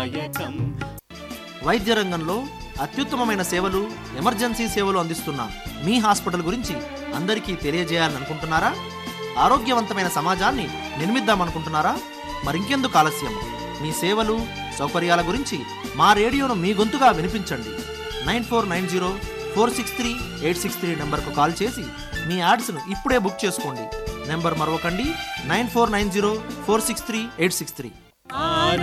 దాయకం. వైద్య రంగంలో అత్యుత్తమమైన సేవలు, ఎమర్జెన్సీ సేవలు అందిస్తున్న మీ హాస్పిటల్ గురించి అందరికీ తెలియజేయాలని అనుకుంటున్నారా? ఆరోగ్యవంతమైన సమాజాన్ని నిర్మిద్దామనుకుంటున్నారా? మరింకెందుకు ఆలస్యం? మీ సేవలు, సౌకర్యాల గురించి మా రేడియోను మీ గొంతుగా వినిపించండి. 9490463863 నెంబర్కు కాల్ చేసి మీ యాడ్స్ను ఇప్పుడే బుక్ చేసుకోండి. నెంబర్ మరొకండి, 9490463863.